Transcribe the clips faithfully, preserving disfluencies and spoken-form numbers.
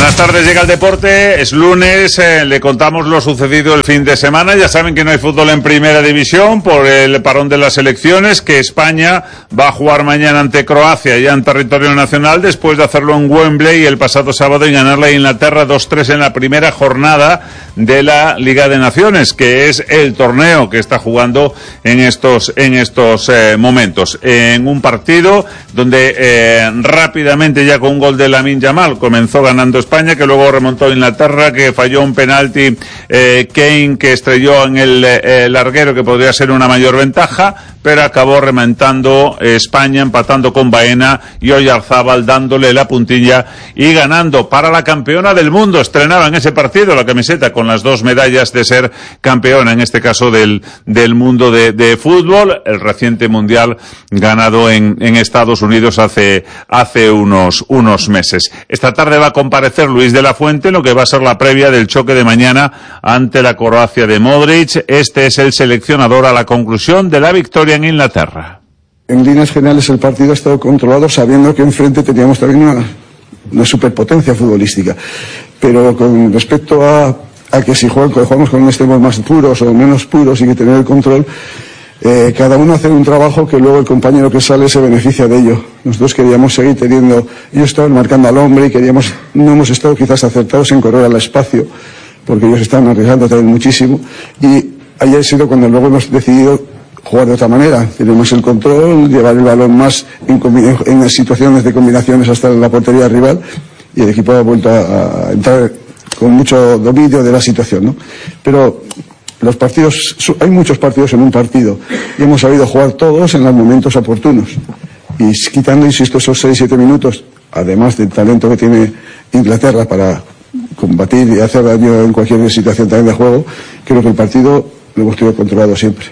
Buenas tardes, llega el deporte, es lunes, eh, le contamos lo sucedido el fin de semana. Ya saben que no hay fútbol en primera división por el parón de las elecciones, que España va a jugar mañana ante Croacia ya en territorio nacional, después de hacerlo en Wembley el pasado sábado y ganarle a Inglaterra dos tres en la primera jornada de la Liga de Naciones, que es el torneo que está jugando en estos en estos eh, momentos. En un partido donde eh, rápidamente, ya con un gol de Lamine Yamal, comenzó ganando España, que luego remontó Inglaterra, que falló un penalti eh, Kane, que estrelló en el eh, larguero, que podría ser una mayor ventaja, pero acabó remontando eh, España, empatando con Baena y Oyarzábal, dándole la puntilla y ganando para la campeona del mundo. Estrenaba en ese partido la camiseta con las dos medallas de ser campeona, en este caso del del mundo de, de fútbol, el reciente mundial ganado en, en Estados Unidos hace hace unos unos meses. Esta tarde va a comparecer Luis de la Fuente, lo que va a ser la previa del choque de mañana ante la Croacia de Modric. Este es el seleccionador a la conclusión de la victoria en Inglaterra. En líneas generales el partido ha estado controlado, sabiendo que enfrente teníamos también una, una superpotencia futbolística, pero con respecto a, a que si jugamos, jugamos con extremos más puros o menos puros y que tener el control, Eh, cada uno hace un trabajo que luego el compañero que sale se beneficia de ello. Nosotros queríamos seguir teniendo, ellos estaban marcando al hombre y queríamos, no hemos estado quizás acertados en correr al espacio, porque ellos estaban arriesgando también muchísimo, y ahí ha sido cuando luego hemos decidido jugar de otra manera. Tenemos el control, llevar el balón más en, en situaciones de combinaciones hasta la portería rival, y el equipo ha vuelto a, a entrar con mucho dominio de la situación, ¿no? Pero los partidos, hay muchos partidos en un partido y hemos sabido jugar todos en los momentos oportunos, y quitando, insisto, esos seis siete minutos, además del talento que tiene Inglaterra para combatir y hacer daño en cualquier situación también de juego, creo que el partido lo hemos tenido controlado siempre.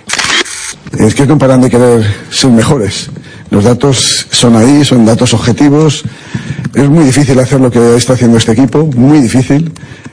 Es que no paran de querer ser mejores. Los datos son ahí, son datos objetivos. Es muy difícil hacer lo que está haciendo este equipo, muy difícil.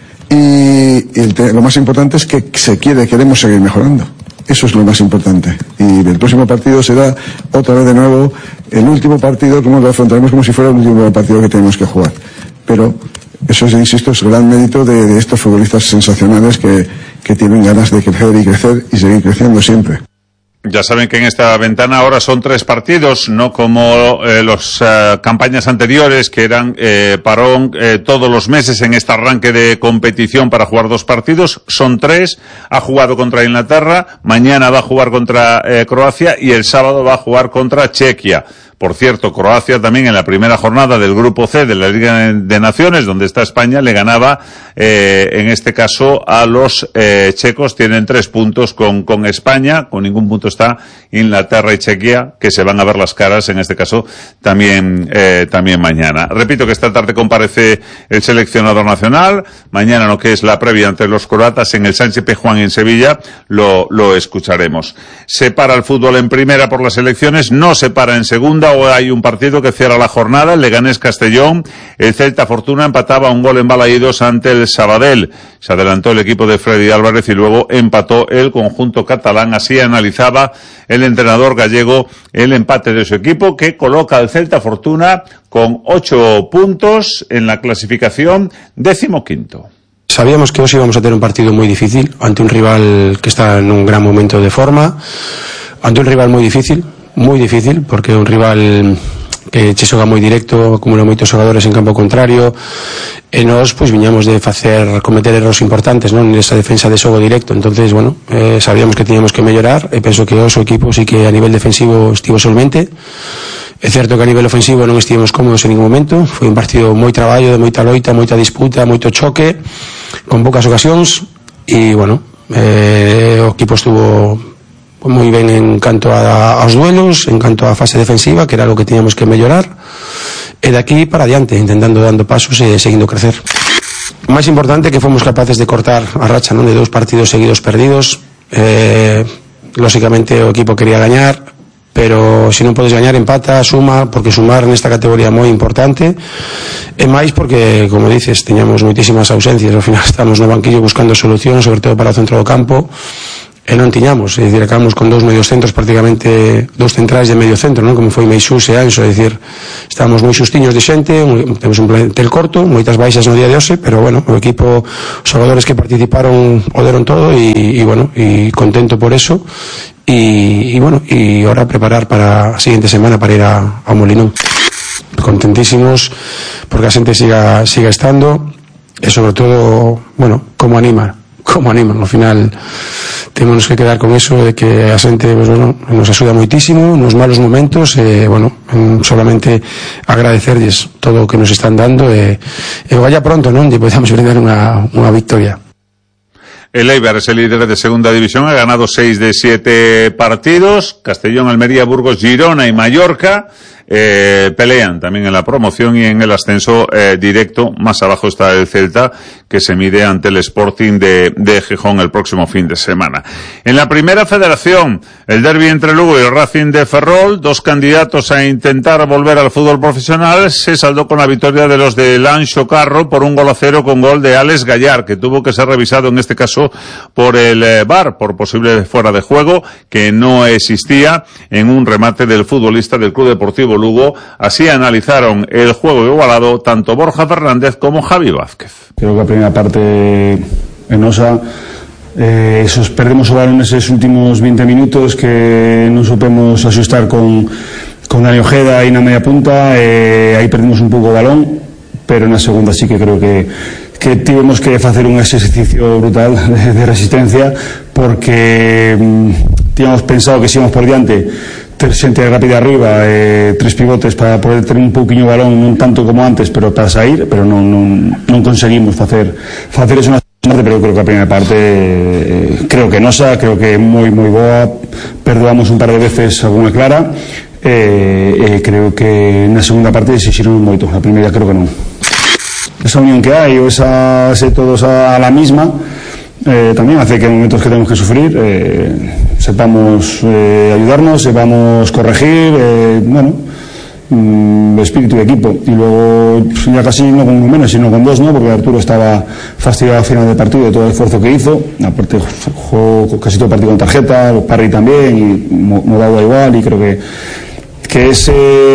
Y el te- lo más importante es que se quiere, queremos seguir mejorando. Eso es lo más importante. Y el próximo partido será otra vez de nuevo el último partido, como lo afrontaremos como si fuera el último partido que tenemos que jugar. Pero eso es, insisto, es el gran mérito de, de estos futbolistas sensacionales que, que tienen ganas de crecer y crecer y seguir creciendo siempre. Ya saben que en esta ventana ahora son tres partidos, no como eh, las eh, campañas anteriores, que eran eh, parón eh, todos los meses en este arranque de competición para jugar dos partidos. Son tres. Ha jugado contra Inglaterra, mañana va a jugar contra eh, Croacia y el sábado va a jugar contra Chequia. Por cierto, Croacia también en la primera jornada del Grupo C de la Liga de Naciones, donde está España, le ganaba, eh, en este caso, a los eh, checos. Tienen tres puntos con, con España, con ningún punto está Inglaterra y Chequia, que se van a ver las caras, en este caso, también, eh, también mañana. Repito que esta tarde comparece el seleccionador nacional. Mañana, lo que es la previa ante los croatas en el Sánchez Pizjuán en Sevilla, lo, lo escucharemos. Se para el fútbol en primera por las elecciones, no se para en segunda. O hay un partido que cierra la jornada, el Leganés Castellón. El Celta Fortuna empataba un gol en Balaídos ante el Sabadell. Se adelantó el equipo de Freddy Álvarez y luego empató el conjunto catalán. Así analizaba el entrenador gallego el empate de su equipo, que coloca al Celta Fortuna con ocho puntos en la clasificación, decimoquinto. Sabíamos que hoy íbamos a tener un partido muy difícil ante un rival que está en un gran momento de forma, ante un rival muy difícil. Muy difícil, porque é un rival que che xoga moi directo, acumula moitos xogadores en campo contrario, e nós pois viñamos de facer cometer erros importantes, non, nesa defensa de xogo directo. Entonces, bueno, eh, sabíamos que teníamos que mellorar, e penso que o seu equipo sí que a nivel defensivo estivo solmente. É certo que a nivel ofensivo non estivemos cómodos en ningún momento. Foi un partido moi traballo, de moita loita, moita disputa, moito choque, con poucas ocasións, e, bueno, eh, o equipo estuvo moi ben en canto a, aos duelos, en canto á fase defensiva, que era o que teníamos que mellorar, e de aquí para adiante, intentando dando pasos e seguindo crecer. O máis importante é que fomos capaces de cortar a racha, non, de dous partidos seguidos perdidos. Eh, lógicamente o equipo quería gañar, pero se non podes gañar, empata, suma, porque sumar nesta categoría é moi importante, e máis porque, como dices, teñamos moitísimas ausencias. Ao final estamos no banquillo buscando solucións, sobre todo para o centro do campo, e non tiñamos, é dicir, acabamos con dous medios centros prácticamente, dous centrais de medio centro, non? Como foi Meixús e Anxo, é dicir, estábamos moi xustiños de xente, moi, temos un plantel corto, moitas baixas no día de hoxe, pero bueno, o equipo, os xogadores que participaron o deron todo e, e bueno, e contento por eso e, e bueno, e ahora preparar para a seguinte semana para ir a, a Molinón. Contentísimos porque a xente siga, siga estando e sobre todo, bueno, como animar, como animan, ao final temos que quedar con eso de que a xente, pues, bueno, nos axuda moitísimo nos malos momentos e, bueno, solamente agradecerlles todo o que nos están dando e, e vaya pronto, non? E podamos brindar unha, unha victoria. El Eibar es el líder de segunda división, ha ganado seis de siete partidos. Castellón, Almería, Burgos, Girona y Mallorca eh, pelean también en la promoción y en el ascenso eh, directo. Más abajo está el Celta, que se mide ante el Sporting de, de Gijón el próximo fin de semana. En la primera federación, el derbi entre Lugo y el Racing de Ferrol, dos candidatos a intentar volver al fútbol profesional, se saldó con la victoria de los de Lancho Carro por un gol a cero con gol de Alex Gallar, que tuvo que ser revisado en este caso por el eh, V A R, por posible fuera de juego, que no existía en un remate del futbolista del Club Deportivo Lugo. Así analizaron el juego igualado tanto Borja Fernández como Javi Vázquez. Creo que la primera parte penosa, eh, esos, perdemos o balón esos últimos veinte minutos que non supemos asustar con, con Dani Ojeda aí na media punta, eh, aí perdimos un pouco o balón, pero na segunda sí que creo que que tivemos que facer un exercicio brutal de, de resistencia porque mm, tíamos pensado que si íamos por diante ter xente rápida arriba, eh, tres pivotes para poder ter un pouquiño balón, non tanto como antes, pero para sair, pero non, non, non conseguimos facer facer eso na parte, pero creo que a primeira parte eh, creo que nosa, creo que moi moi boa, perdoamos un par de veces alguna clara e eh, eh, creo que na segunda parte exixiron moito, na primeira creo que non. Esa unión que hai, ou esa, ese todos a, a la misma, eh, tamén hace que en momentos que tenemos que sufrir eh, sepamos eh, ayudarnos, sepamos corregir, eh, bueno, mm, espíritu de equipo. Y luego ya casi no con uno menos, sino con dos, ¿no? Porque Arturo estaba fastidiado al final del partido de todo el esfuerzo que hizo, aparte jugó casi todo el partido con tarjeta, Parry también, y Modado igual, y creo que que ese,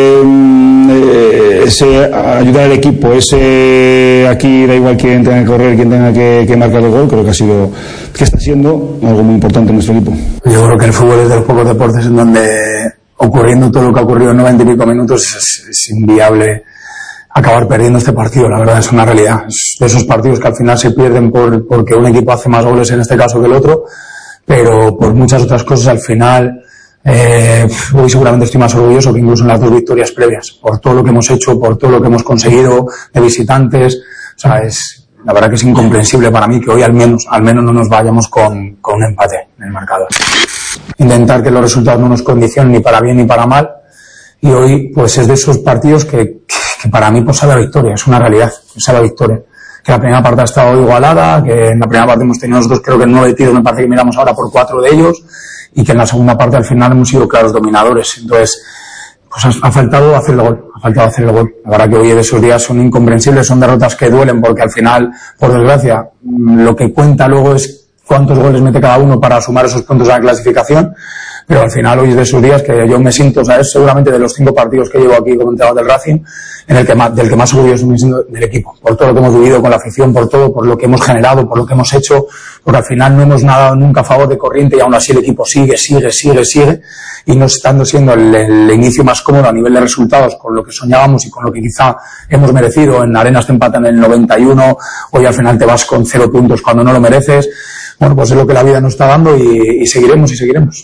ese ayudar al equipo, ese aquí da igual quién tenga que correr, quién tenga que, que marcar el gol, creo que ha sido, que está siendo algo muy importante en nuestro equipo. Yo creo que el fútbol es de los pocos deportes en donde, ocurriendo todo lo que ha ocurrido en noventa y pico minutos, es, es inviable acabar perdiendo este partido. La verdad es una realidad. Es de esos partidos que al final se pierden por, porque un equipo hace más goles en este caso que el otro, pero por muchas otras cosas al final. Eh, hoy seguramente estoy más orgulloso que incluso en las dos victorias previas, por todo lo que hemos hecho, por todo lo que hemos conseguido de visitantes. O sea, es, la verdad que es incomprensible para mí que hoy al menos, al menos no nos vayamos con, con un empate en el marcador. Intentar que los resultados no nos condicionen ni para bien ni para mal, y hoy pues es de esos partidos que, que para mí pues sabe la victoria, es una realidad, sabe la victoria. Que la primera parte ha estado igualada, que en la primera parte hemos tenido nosotros creo que nueve tiros, me parece que miramos ahora por cuatro de ellos, y que en la segunda parte al final hemos sido claros dominadores. Entonces, pues ha, ha faltado hacer el gol, ha faltado hacer el gol. La verdad que hoy de esos días son incomprensibles, son derrotas que duelen, porque al final, por desgracia, lo que cuenta luego es cuántos goles mete cada uno para sumar esos puntos a la clasificación, pero al final hoy es de esos días que yo me siento, o sea, es seguramente de los cinco partidos que llevo aquí como entrenador del Racing, en el que más, del que más orgulloso me siento del equipo, por todo lo que hemos vivido con la afición, por todo, por lo que hemos generado, por lo que hemos hecho, porque al final no hemos nadado nunca a favor de corriente y aún así el equipo sigue, sigue, sigue, sigue, y no estando siendo el, el inicio más cómodo a nivel de resultados con lo que soñábamos y con lo que quizá hemos merecido. En Arenas te empatan en el noventa y uno, hoy al final te vas con cero puntos cuando no lo mereces. Bueno, pues es lo que la vida nos está dando y, y seguiremos y seguiremos.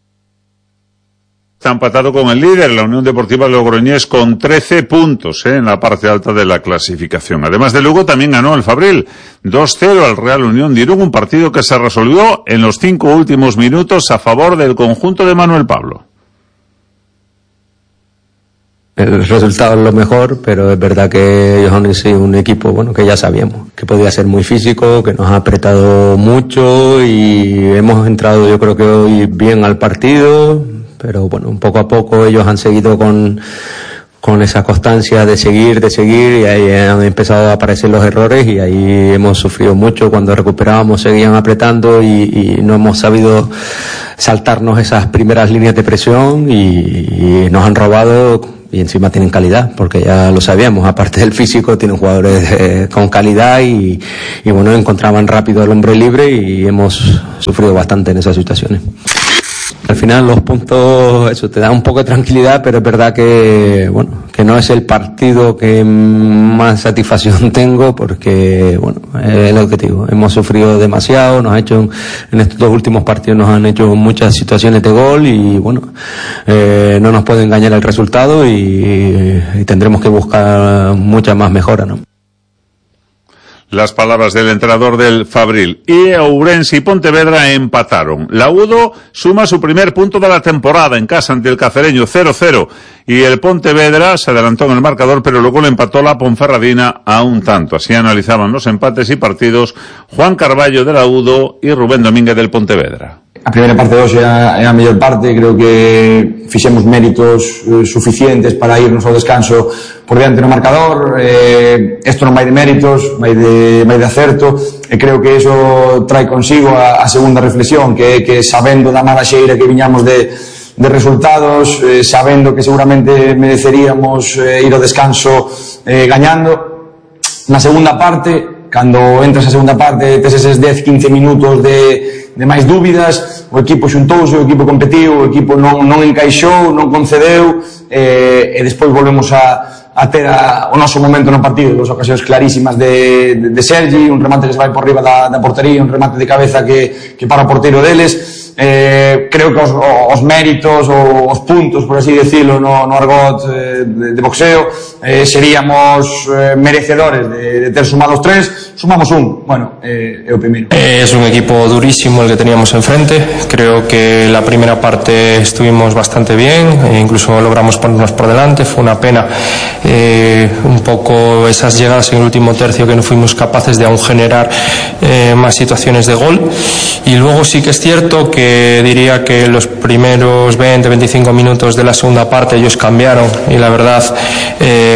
Está empatado con el líder, la Unión Deportiva Logroñés, con trece puntos ¿eh? en la parte alta de la clasificación. Además de Lugo, también ganó el Fabril dos cero al Real Unión de Irún, un partido que se resolvió en los cinco últimos minutos a favor del conjunto de Manuel Pablo. El resultado es lo mejor, pero es verdad que ellos han sido un equipo, bueno, que ya sabíamos, que podía ser muy físico, que nos ha apretado mucho y hemos entrado yo creo que hoy bien al partido, pero bueno, poco a poco ellos han seguido con, con esa constancia de seguir, de seguir, y ahí han empezado a aparecer los errores y ahí hemos sufrido mucho. Cuando recuperábamos seguían apretando y, y no hemos sabido saltarnos esas primeras líneas de presión y, y nos han robado, y encima tienen calidad, porque ya lo sabíamos, aparte del físico tienen jugadores eh, con calidad y, y bueno, encontraban rápido el hombre libre y hemos sufrido bastante en esas situaciones. Al final los puntos, eso te da un poco de tranquilidad, pero es verdad que, bueno, que no es el partido que más satisfacción tengo, porque, bueno, es el objetivo. Hemos sufrido demasiado, nos ha hecho, en estos dos últimos partidos nos han hecho muchas situaciones de gol y, bueno, eh, no nos puede engañar el resultado y, y tendremos que buscar mucha más mejora, ¿no? Las palabras del entrenador del Fabril. Y Ourense y Pontevedra empataron. La Udo suma su primer punto de la temporada en casa ante el Cacereño, cero cero. Y el Pontevedra se adelantó en el marcador, pero luego le empató la Ponferradina a un tanto. Así analizaban los empates y partidos Juan Carballo de la Udo y Rubén Domínguez del Pontevedra. A primeira parte de hoxe é a mellor parte, creo que fixemos méritos eh, suficientes para irnos ao descanso por diante no marcador. Eh, esto non vai de méritos, vai de, vai de acerto, e creo que iso trae consigo a, a segunda reflexión, que é que sabendo da mala xeira que viñamos de, de resultados, eh, sabendo que seguramente mereceríamos eh, ir ao descanso eh, gañando, na segunda parte, cando entras a segunda parte, tes eses dez quince minutos de de máis dúbidas, o equipo xuntouse, o equipo competiu, o equipo non, non encaixou, non concedeu, eh, e despois volvemos a, a ter a, o noso momento no partido, dos ocasións clarísimas de, de, de Sergi, un remate que se vai por riba da, da portería, un remate de cabeza que, que para o porteiro deles. Eh, creo que os, os méritos ou os puntos, por así decirlo, no, no argot eh, de, de boxeo, eh, seríamos eh, merecedores de, de ter sumado os tres. Sumamos un, bueno, eh, é o primeiro. Eh, es un equipo durísimo el que teníamos enfrente. Creo que la primera parte estuvimos bastante bien, e incluso logramos ponernos por delante. Fue una pena eh, un poco esas llegadas en el último tercio que no fuimos capaces de aún generar eh, más situaciones de gol. Y luego sí que es cierto que diría que los primeros veinte veinticinco minutos de la segunda parte ellos cambiaron y la verdad eh,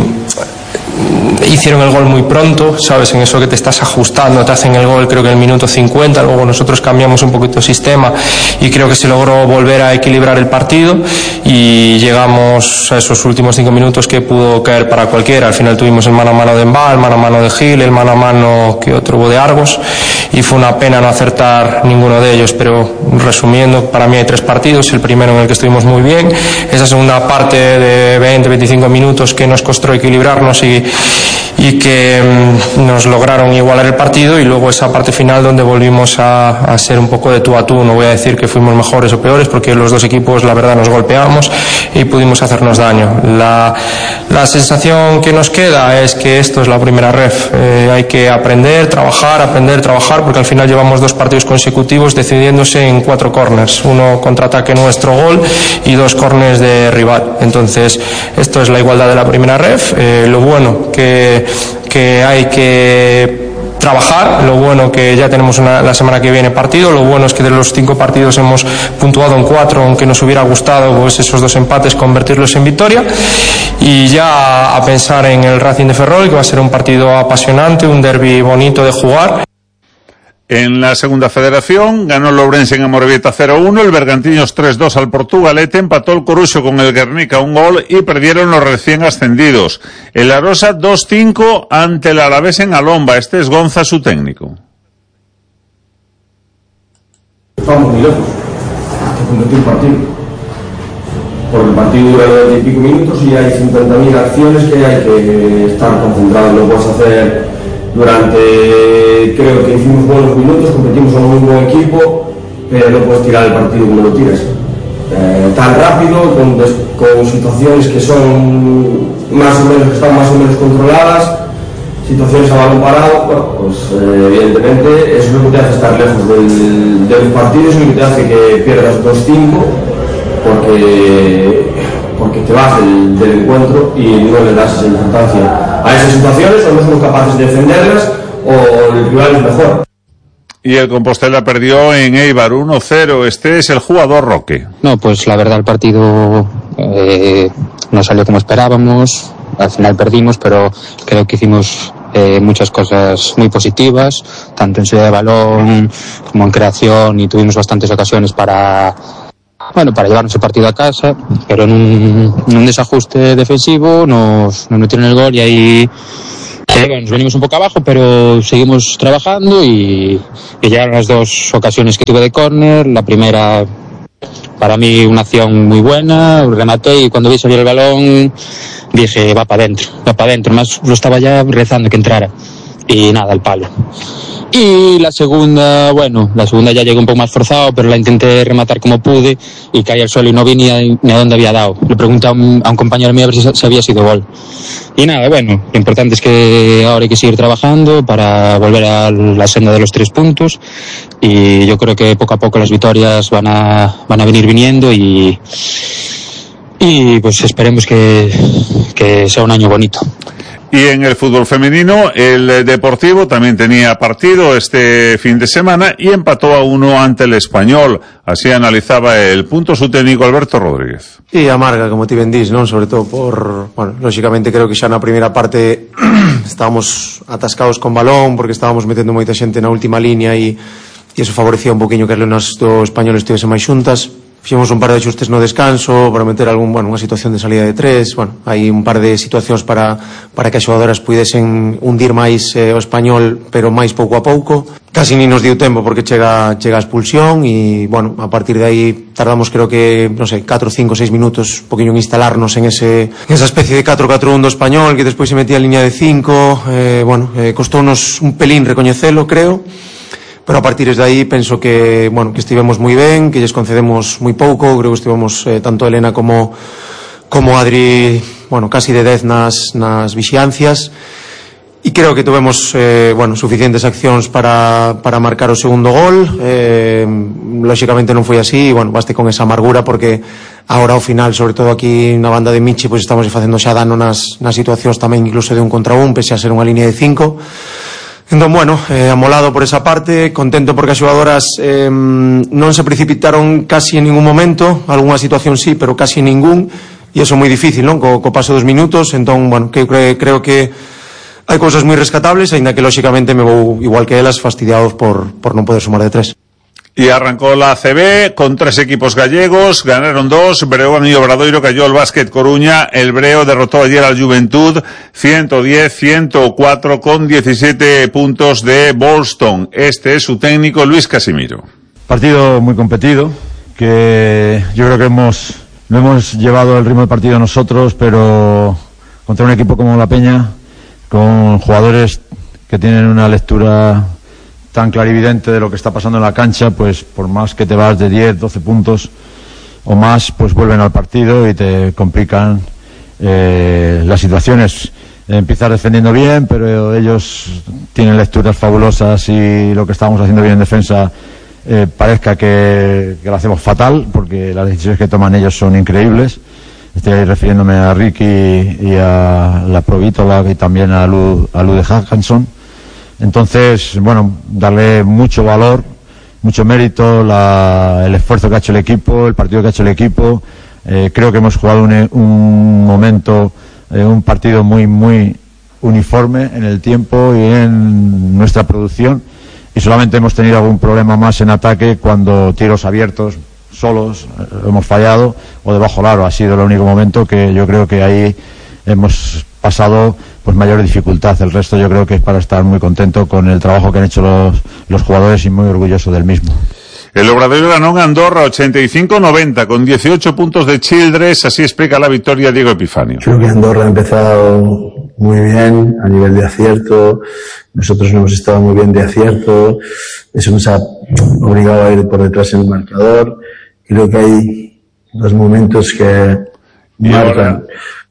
hicieron el gol muy pronto, sabes, en eso que te estás ajustando, te hacen el gol creo que en el minuto cincuenta, luego nosotros cambiamos un poquito el sistema y creo que se logró volver a equilibrar el partido y llegamos a esos últimos cinco minutos que pudo caer para cualquiera. Al final tuvimos el mano a mano de Embal, el mano a mano de Gil, el mano a mano que otro hubo de Argos y fue una pena no acertar ninguno de ellos, pero resumiendo, para mí hay tres partidos, el primero en el que estuvimos muy bien, esa segunda parte de veinte veinticinco minutos que nos costó equilibrarnos y y que mm, nos lograron igualar el partido y luego esa parte final donde volvimos a, a ser un poco de tú a tú. No voy a decir que fuimos mejores o peores porque los dos equipos la verdad nos golpeamos y pudimos hacernos daño. La, la sensación que nos queda es que esto es la primera ref, eh, hay que aprender, trabajar, aprender, trabajar porque al final llevamos dos partidos consecutivos decidiéndose en cuatro corners, uno contraataque nuestro gol y dos corners de rival. Entonces esto es la igualdad de la primera ref, eh, lo bueno que que hay que trabajar, lo bueno que ya tenemos una, la semana que viene partido, lo bueno es que de los cinco partidos hemos puntuado en cuatro, aunque nos hubiera gustado pues esos dos empates convertirlos en victoria y ya a pensar en el Racing de Ferrol, que va a ser un partido apasionante, un derbi bonito de jugar. En la segunda federación ganó el Ourense en Amorebieta cero uno, el Bergantiños tres dos al Portugalete, empató el Coruxo con el Guernica un gol y perdieron los recién ascendidos. El Arosa dos cinco ante el Alavés en Alomba, este es Gonza su técnico. Estamos muy lejos de convertir un partido, porque el partido dura veinte y pico minutos y hay cincuenta mil acciones que hay que estar concentrados, lo puedes hacer durante, creo que hicimos buenos minutos, competimos con un muy buen equipo, pero no puedes tirar el partido como lo tiras. Eh, tan rápido, con, con situaciones que son más o menos, que están más o menos controladas, situaciones a balón parado, bueno, pues eh, evidentemente eso es lo que te hace estar lejos del, de los partidos y lo que te hace que pierdas dos cinco, porque, porque te vas del, del encuentro y no le das esa importancia a esas situaciones, o no somos capaces de defenderlas o el rival es mejor. Y el Compostela perdió en Eibar uno cero, este es el jugador Roque. No, pues la verdad el partido eh, no salió como esperábamos, al final perdimos, pero creo que hicimos eh, muchas cosas muy positivas, tanto en salida de balón como en creación, y tuvimos bastantes ocasiones para, bueno, para llevarnos el partido a casa, pero en un, en un desajuste defensivo nos, nos metieron el gol y ahí eh, bueno, nos venimos un poco abajo, pero seguimos trabajando y, y llegaron las dos ocasiones que tuve de córner. La primera, para mí, una acción muy buena, rematé y cuando vi salir el balón dije, va para adentro, va para adentro, más lo estaba ya rezando que entrara y nada, el palo. Y la segunda, bueno, la segunda ya llegué un poco más forzado, pero la intenté rematar como pude y caí al suelo y no vi ni a, ni a dónde había dado. Le pregunté a un, a un compañero mío a ver si, si había sido gol. Y nada, bueno, lo importante es que ahora hay que seguir trabajando para volver a la senda de los tres puntos, y yo creo que poco a poco las victorias van a, van a venir viniendo y, y pues esperemos que, que sea un año bonito. Y en el fútbol femenino, el Deportivo también tenía partido este fin de semana y empató a uno ante el Español. Así analizaba el punto su técnico Alberto Rodríguez. Y amarga, como ti ben dis, non? Sobre todo por, bueno, lógicamente creo que xa na primeira parte estábamos atascados con balón porque estábamos metendo moita xente na última línea e, e eso favorecía un poquinho que as leonas do Español estivesen máis xuntas. Fixemos un par de ajustes no descanso para meter algún, bueno, unha situación de salida de tres, bueno, hai un par de situacións para para que as xogadoras puidesen hundir máis eh, o Español, pero máis pouco a pouco. Casi ni nos dio tempo porque chega chega a expulsión e, bueno, a partir de aí tardamos creo que, non sei, catro, cinco, seis minutos un poquinho en instalarnos en ese en esa especie de catro catro un do Español que despois se metía en línea de cinco, eh, bueno, eh, costounos un pelín recoñecelo, creo. Pero a partir de aí penso que, bueno, que estivemos moi ben, que lles concedemos moi pouco, creo que estivemos eh, tanto Elena como como Adri, bueno, casi de dez nas nas vixiancias, e creo que tuvemos eh, bueno, suficientes accións para para marcar o segundo gol. Eh, lógicamente non foi así, e, bueno, baste con esa amargura porque agora ao final, sobre todo aquí na banda de Michi, pois estamos facendo xa dano nas nas situacións tamén incluso de un contra un, pese a ser unha línea de cinco. Entón, bueno, eh, amolado por esa parte, contento porque as xogadoras eh, non se precipitaron casi en ningún momento, algunha situación sí, pero casi ningún, e iso é moi difícil, non? Co, co paso dos minutos, entón, bueno, que, que, creo que hai cousas moi rescatables, aínda que lógicamente me vou, igual que elas, fastidiados por, por non poder sumar de tres. Y arrancó la A C B con tres equipos gallegos, ganaron dos, Breogán y Obradoiro, cayó el Básquet Coruña, el Breo derrotó ayer al Juventud, ciento diez a ciento cuatro con diecisiete puntos de Boston. Este es su técnico, Luis Casimiro. Partido muy competido, que yo creo que hemos, no hemos llevado el ritmo del partido nosotros, pero contra un equipo como La Peña, con jugadores que tienen una lectura tan clarividente de lo que está pasando en la cancha, pues por más que te vas de diez, doce puntos o más, pues vuelven al partido y te complican eh, las situaciones. Empiezas defendiendo bien, pero ellos tienen lecturas fabulosas y lo que estamos haciendo bien en defensa eh, parezca que, que lo hacemos fatal, porque las decisiones que toman ellos son increíbles. Estoy refiriéndome a Ricky y a la Provítola y también a Lu, a Lu de Hackanson. Entonces, bueno, darle mucho valor, mucho mérito, la, el esfuerzo que ha hecho el equipo, el partido que ha hecho el equipo. Eh, creo que hemos jugado un, un momento, eh, un partido muy, muy uniforme en el tiempo y en nuestra producción. Y solamente hemos tenido algún problema más en ataque cuando tiros abiertos, solos, eh, hemos fallado, o de bajo largo. Ha sido el único momento que yo creo que ahí hemos pasado pues mayor dificultad. El resto yo creo que es para estar muy contento con el trabajo que han hecho los, los jugadores y muy orgulloso del mismo. El Obradoiro ganó en Andorra ochenta y cinco noventa con dieciocho puntos de Childress, así explica la victoria Diego Epifanio. Creo que Andorra ha empezado muy bien a nivel de acierto, nosotros no hemos estado muy bien de acierto, eso nos ha obligado a ir por detrás en el marcador. Creo que hay dos momentos que marcan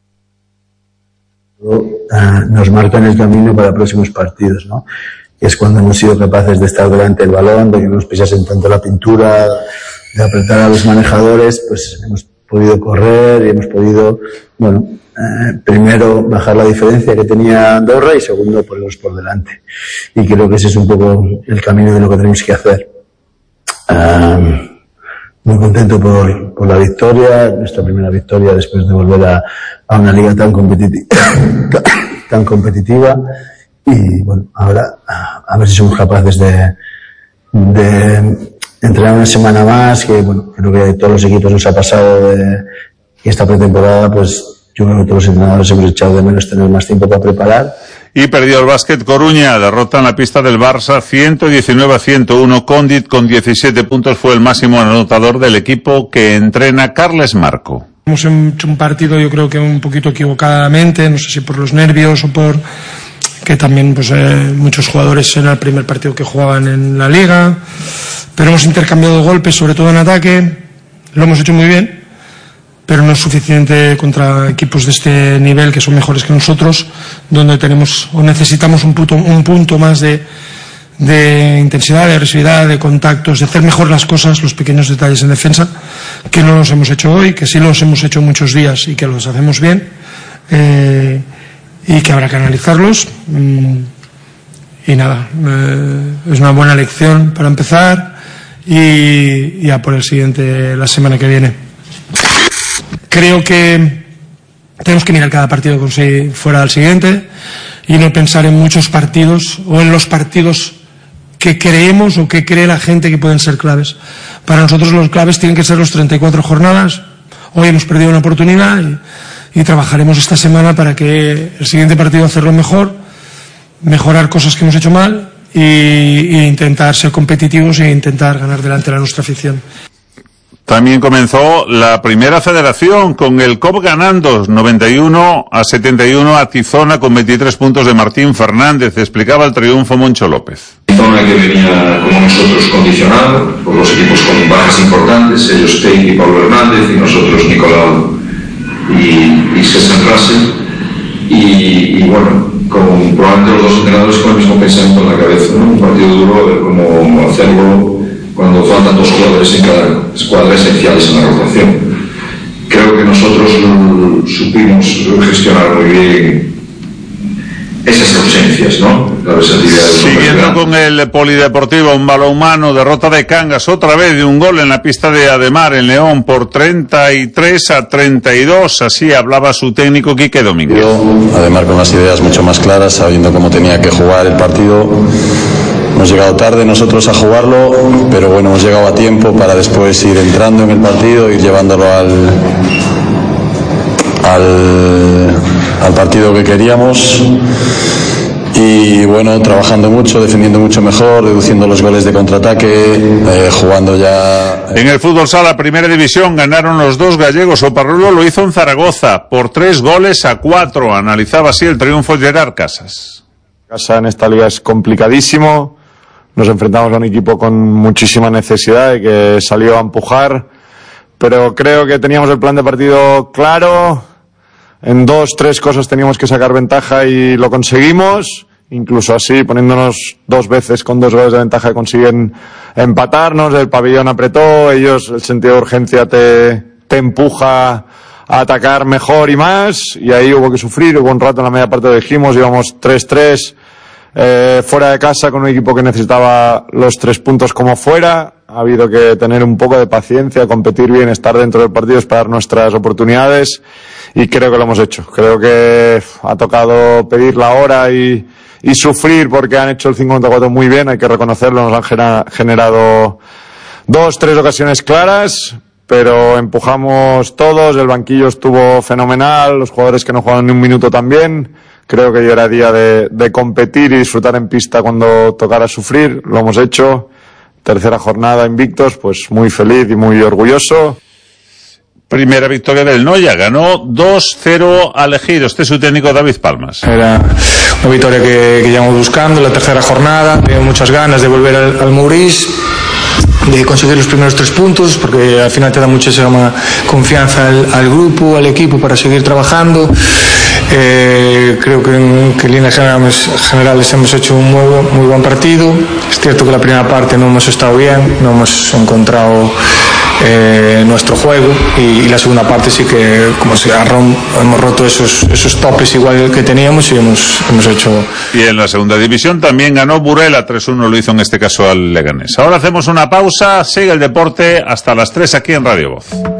Uh, nos marcan el camino para próximos partidos, ¿no? Y es cuando hemos sido capaces de estar delante del balón, de que no nos pisasen tanto la pintura, de apretar a los manejadores, pues hemos podido correr y hemos podido, bueno, eh, primero bajar la diferencia que tenía Andorra y segundo ponerlos por delante. Y creo que ese es un poco el camino de lo que tenemos que hacer. Uh, muy contento por, por la victoria, nuestra primera victoria después de volver a, a una liga tan competitiva, tan competitiva. Y bueno, ahora a, a ver si somos capaces de, de entrenar una semana más, que bueno, creo que a todos los equipos nos ha pasado de, y esta pretemporada, pues yo creo que todos los entrenadores hemos echado de menos tener más tiempo para preparar. Y perdió el Básquet Coruña, derrota en la pista del Barça ciento diecinueve a ciento uno. Condit con diecisiete puntos fue el máximo anotador del equipo que entrena Carles Marco. Hemos hecho un partido, yo creo que un poquito equivocadamente, no sé si por los nervios o por que también pues eh, muchos jugadores era el primer partido que jugaban en la liga, pero hemos intercambiado golpes, sobre todo en ataque, lo hemos hecho muy bien, pero no es suficiente contra equipos de este nivel que son mejores que nosotros, donde tenemos o necesitamos un punto, un punto más de, de intensidad, de agresividad, de contactos, de hacer mejor las cosas, los pequeños detalles en defensa, que no los hemos hecho hoy, que sí los hemos hecho muchos días y que los hacemos bien, eh, y que habrá que analizarlos. Y nada, eh, es una buena lección para empezar y ya por el siguiente la semana que viene. Creo que tenemos que mirar cada partido como si fuera al siguiente y no pensar en muchos partidos o en los partidos que creemos o que cree la gente que pueden ser claves. Para nosotros los claves tienen que ser los treinta y cuatro jornadas. Hoy hemos perdido una oportunidad y, y trabajaremos esta semana para que el siguiente partido hacerlo mejor, mejorar cosas que hemos hecho mal y, y intentar ser competitivos e intentar ganar delante de nuestra afición. También comenzó la primera federación con el C O P ganando noventa y uno a setenta y uno a Tizona con veintitrés puntos de Martín Fernández. Explicaba el triunfo Moncho López. Tizona que venía como nosotros condicionado por los equipos con bajas importantes, ellos Teik y Pablo Hernández y nosotros Nicolau y, y César Russell y, y bueno, con probablemente los dos entrenadores con el mismo pensamiento en la cabeza, ¿no? Un partido duro, de cómo hacerlo cuando faltan dos jugadores en cada escuadra esenciales en la rotación. Creo que nosotros supimos gestionar muy bien esas ausencias, ¿no? La versatilidad de Siguiendo con el polideportivo, un balonmano, derrota de Cangas otra vez de un gol en la pista de Ademar en León por treinta y tres a treinta y dos. Así hablaba su técnico Quique Domínguez. Ademar con las ideas mucho más claras, sabiendo cómo tenía que jugar el partido. Hemos llegado tarde nosotros a jugarlo, pero bueno, hemos llegado a tiempo para después ir entrando en el partido, ir llevándolo al, al, al partido que queríamos. Y bueno, trabajando mucho, defendiendo mucho mejor, deduciendo los goles de contraataque, eh, jugando ya. En el fútbol sala, primera división, ganaron los dos gallegos. Oparrulo lo hizo en Zaragoza por tres goles a cuatro. Analizaba así el triunfo Gerard Casas. Casa en esta liga es complicadísimo. Nos enfrentamos a un equipo con muchísima necesidad y que salió a empujar, pero creo que teníamos el plan de partido claro. En dos, tres cosas teníamos que sacar ventaja y lo conseguimos. Incluso así, poniéndonos dos veces con dos goles de ventaja, consiguen empatarnos. El pabellón apretó, ellos, el sentido de urgencia te, te empuja a atacar mejor y más, y ahí hubo que sufrir. Hubo un rato en la media parte, lo dijimos, íbamos tres tres. Eh, fuera de casa con un equipo que necesitaba los tres puntos como fuera. Ha habido que tener un poco de paciencia, competir bien, estar dentro del partido, esperar nuestras oportunidades y creo que lo hemos hecho. Creo que ha tocado pedir la hora y, y sufrir porque han hecho el cincuenta y cuatro muy bien, hay que reconocerlo. Nos han genera, generado dos, tres ocasiones claras, pero empujamos todos, el banquillo estuvo fenomenal, los jugadores que no jugaron ni un minuto también. Creo que ya era día de, de competir y disfrutar en pista cuando tocara sufrir. Lo hemos hecho. Tercera jornada invictos, pues muy feliz y muy orgulloso. Primera victoria del Noya, ganó dos cero al Ejido. Este es su técnico David Palmas. Era una victoria que, que llevamos buscando, la tercera jornada. Tengo muchas ganas de volver al, al Mourís, de conseguir los primeros tres puntos, porque al final te da muchísima confianza al, al grupo, al equipo para seguir trabajando. Eh, creo que en, que en líneas generales, generales hemos hecho un muy, muy buen partido. Es cierto que la primera parte no hemos estado bien, no hemos encontrado eh, nuestro juego y, y la segunda parte sí que como se rom, hemos roto esos, esos topes igual que teníamos y hemos, hemos hecho Y en la segunda división también ganó Burela tres uno, lo hizo en este caso al Leganés. Ahora hacemos una pausa, sigue el deporte hasta las tres aquí en Radio Voz.